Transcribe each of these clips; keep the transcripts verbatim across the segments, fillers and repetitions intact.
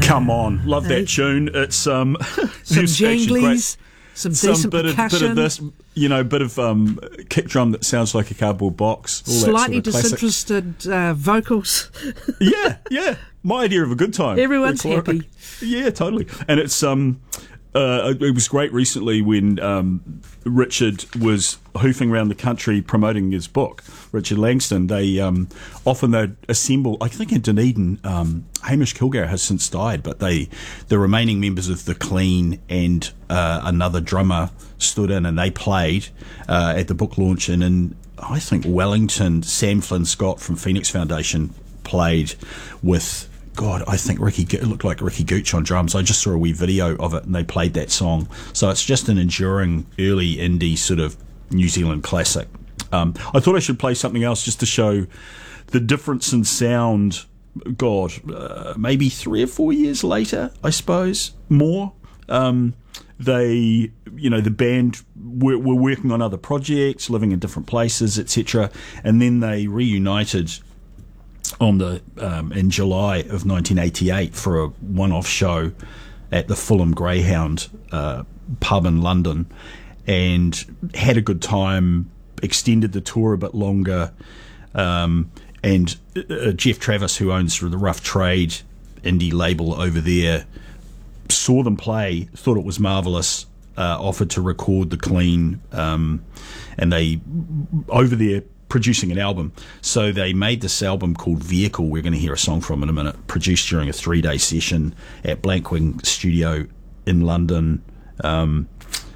Come on, love that Hey. tune. It's um, Some it's actually great. janglies, some decent Some bit of, percussion. bit of this, you know, bit of um, kick drum that sounds like a cardboard box. All Slightly that sort of classic. disinterested uh, vocals. Yeah, yeah. My idea of a good time. Everyone's Yeah, quite- happy. Yeah, totally. And it's um, uh, it was great recently when um, Richard was hoofing around the country promoting his book. Richard Langston. They um, often they assemble. I think in Dunedin, um, Hamish Kilgore has since died, but they the remaining members of the Clean and uh, another drummer stood in and they played uh, at the book launch. And in I think Wellington, Sam Flynn Scott from Phoenix Foundation played with. God, I think Ricky it looked like Ricky Gooch on drums. I just saw a wee video of it, and they played that song. So it's just an enduring early indie sort of New Zealand classic. Um, I thought I should play something else just to show the difference in sound. God, uh, maybe three or four years later, I suppose more. Um, they, you know, the band were, were working on other projects, living in different places, et cetera, and then they reunited on the um, in July of nineteen eighty-eight for a one-off show at the Fulham Greyhound uh, pub in London, and had a good time. Extended the tour a bit longer, um, and uh, Jeff Travis, who owns the Rough Trade indie label over there, saw them play, thought it was marvellous, uh, offered to record the Clean, um, and they over there. Producing an album, so they made this album called Vehicle. We're going to hear a song from in a minute, produced during a three-day session at Blankwing Studio in London. Um,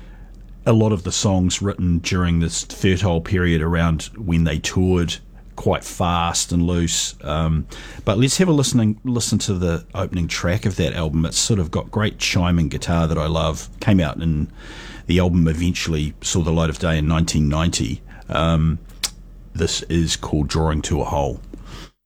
a lot of the songs written during this fertile period around when they toured, quite fast and loose. Um, but let's have a listening listen to the opening track of that album. It's sort of got great chiming guitar that I love. Came out in the album eventually saw the light of day in nineteen ninety. Um, This is called Drawing to a Hole.